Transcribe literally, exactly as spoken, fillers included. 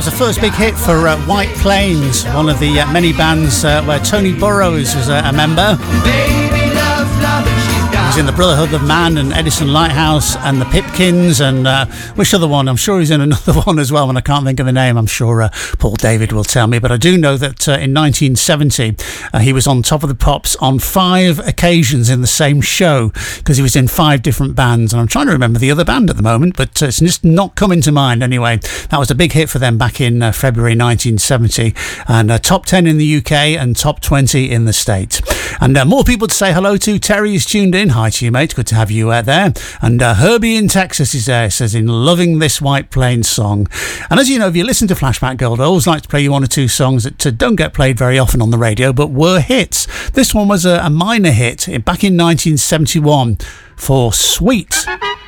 was the first big hit for uh, White Plains, one of the uh, many bands uh, where Tony Burrows was uh, a member. Baby loves love and she's got He's in the Brotherhood of Man and Edison Lighthouse and the Pipkins and uh, which other one? I'm sure he's in another one as well, and I can't think of the name. I'm sure uh, Paul David will tell me, but I do know that uh, in nineteen seventy uh, he was on Top of the Pops on five occasions in the same show because he was in five different bands, and I'm trying to remember the other band at the moment, but uh, it's just not coming to mind. Anyway, that was a big hit for them back in uh, February nineteen seventy, and uh, top ten in the U K and top twenty in the States. And uh, more people to say hello to. Terry is tuned in. Hi to you, mate. Good to have you uh, there. And uh, Herbie in Texas is there. Says, in loving this White Plains song. And as you know, if you listen to Flashback Gold, I always like to play you one or two songs that uh, don't get played very often on the radio, but were hits. This one was a, a minor hit back in nineteen seventy-one for Sweet.